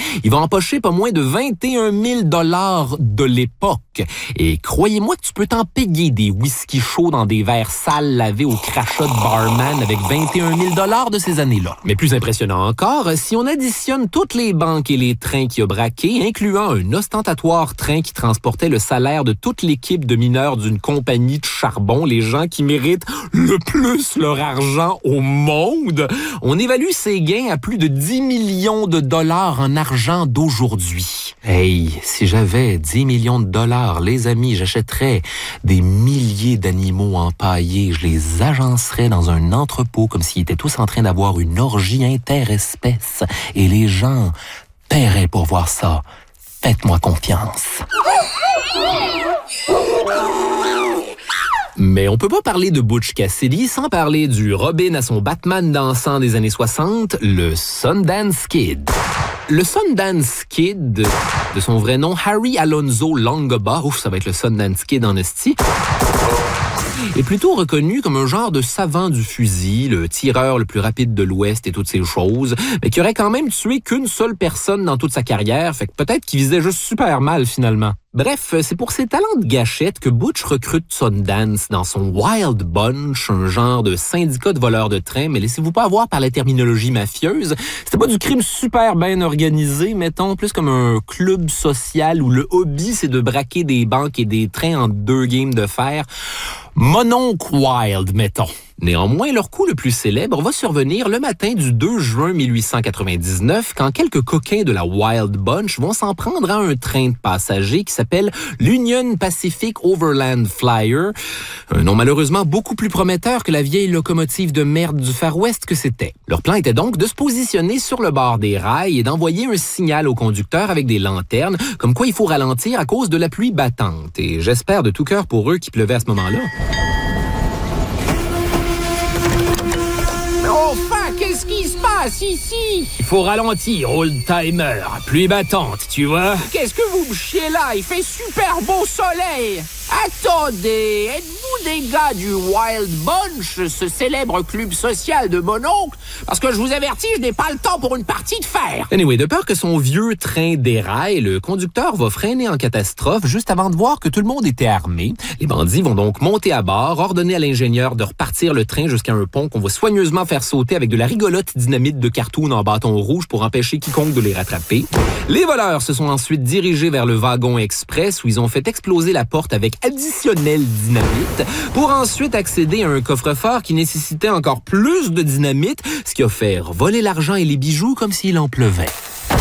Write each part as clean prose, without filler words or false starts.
Il va empocher pas moins de 21 000 $ de l'époque. Et croyez-moi que tu peux t'en payer des whisky chauds dans des verres sales lavés au crachat de barman avec 21 000 $ de ces années-là. Mais plus impressionnant encore, si on additionne toutes les banques et les trains qu'il a braqués, incluant un ostentatoire train qui transportait le salaire de toute l'équipe de mineurs d'une compagnie de charbon, les gens qui méritent le plus leur argent au monde, on évalue ses gains à plus de 10 millions de dollars en argent d'aujourd'hui. Hey, si j'avais 10 millions de dollars, les amis, j'achèterais des milliers d'animaux empaillés. Je les agencerais dans un entrepôt comme s'ils étaient tous en train d'avoir une orgie interespèce. Et les gens paieraient pour voir ça. Faites-moi confiance. Mais on peut pas parler de Butch Cassidy sans parler du Robin à son Batman dansant des années 60, le Sundance Kid. Le Sundance Kid, de son vrai nom Harry Alonzo Longabaugh, ça va être le Sundance Kid en esti, est plutôt reconnu comme un genre de savant du fusil, le tireur le plus rapide de l'Ouest et toutes ces choses, mais qui aurait quand même tué qu'une seule personne dans toute sa carrière, fait que peut-être qu'il visait juste super mal finalement. Bref, c'est pour ses talents de gâchette que Butch recrute Sundance dans son Wild Bunch, un genre de syndicat de voleurs de train, mais laissez-vous pas avoir par la terminologie mafieuse. C'était pas du crime super bien organisé, mettons, plus comme un club social où le hobby c'est de braquer des banques et des trains en 2 games de fer. Mononcle Wild, mettons. Néanmoins, leur coup le plus célèbre va survenir le matin du 2 juin 1899, quand quelques coquins de la Wild Bunch vont s'en prendre à un train de passagers qui s'appelle l'Union Pacific Overland Flyer, un nom malheureusement beaucoup plus prometteur que la vieille locomotive de merde du Far West que c'était. Leur plan était donc de se positionner sur le bord des rails et d'envoyer un signal au conducteur avec des lanternes, comme quoi il faut ralentir à cause de la pluie battante. Et j'espère de tout cœur pour eux qu'il pleuvait à ce moment-là. Enfin, qu'est-ce qui se passe ici? Il faut ralentir, old-timer. Pluie battante, tu vois? Qu'est-ce que vous me chiez là? Il fait super beau soleil. Attendez, êtes-vous des gars du Wild Bunch, ce célèbre club social de mon oncle? Parce que je vous avertis, je n'ai pas le temps pour une partie de fer. Anyway, de peur que son vieux train déraille, le conducteur va freiner en catastrophe juste avant de voir que tout le monde était armé. Les bandits vont donc monter à bord, ordonner à l'ingénieur de repartir le train jusqu'à un pont qu'on va soigneusement faire sauter avec de la rigolote dynamite de cartoon en bâton rouge pour empêcher quiconque de les rattraper. Les voleurs se sont ensuite dirigés vers le wagon express où ils ont fait exploser la porte avec additionnel dynamite pour ensuite accéder à un coffre-fort qui nécessitait encore plus de dynamite, ce qui a fait voler l'argent et les bijoux comme s'il en pleuvait.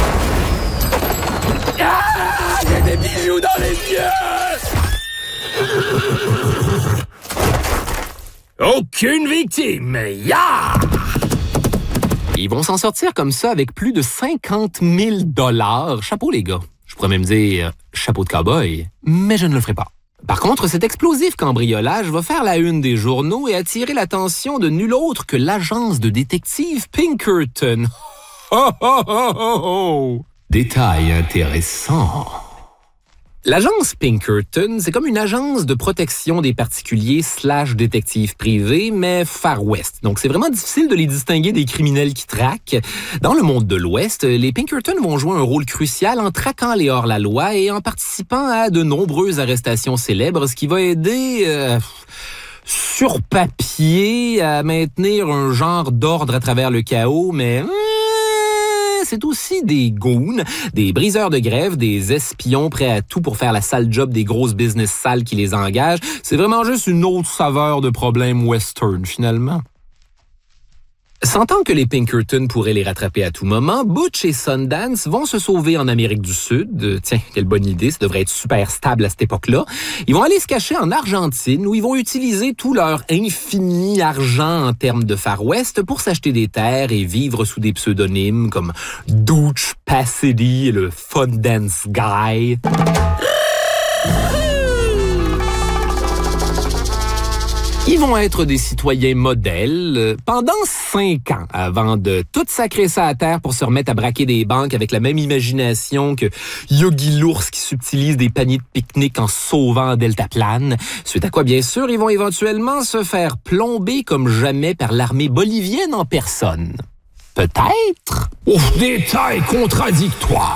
Ah! J'ai des bijoux dans les yeux! Aucune victime! Ya! Ils vont s'en sortir comme ça avec plus de 50 000 $. Chapeau, les gars. Je pourrais même dire chapeau de cow-boy, mais je ne le ferai pas. Par contre, cet explosif cambriolage va faire la une des journaux et attirer l'attention de nul autre que l'agence de détective Pinkerton. Oh, oh, oh, oh, oh. Détail intéressant. L'agence Pinkerton, c'est comme une agence de protection des particuliers / détective privé, mais Far West. Donc, c'est vraiment difficile de les distinguer des criminels qui traquent. Dans le monde de l'Ouest, les Pinkerton vont jouer un rôle crucial en traquant les hors-la-loi et en participant à de nombreuses arrestations célèbres, ce qui va aider... sur papier, à maintenir un genre d'ordre à travers le chaos, mais... c'est aussi des goons, des briseurs de grève, des espions prêts à tout pour faire la sale job des grosses business sales qui les engagent. C'est vraiment juste une autre saveur de problème western, finalement. Sentant que les Pinkerton pourraient les rattraper à tout moment, Butch et Sundance vont se sauver en Amérique du Sud. Tiens, quelle bonne idée, ça devrait être super stable à cette époque-là. Ils vont aller se cacher en Argentine, où ils vont utiliser tout leur infini argent en termes de Far West pour s'acheter des terres et vivre sous des pseudonymes comme Dutch Cassidy et le Sundance Guy. Ils vont être des citoyens modèles pendant 5 ans avant de tout sacrer ça à terre pour se remettre à braquer des banques avec la même imagination que Yogi l'ours qui subtilise des paniers de pique-nique en sauvant deltaplane. Suite à quoi, bien sûr, ils vont éventuellement se faire plomber comme jamais par l'armée bolivienne en personne. Peut-être? Ouf, détail contradictoire.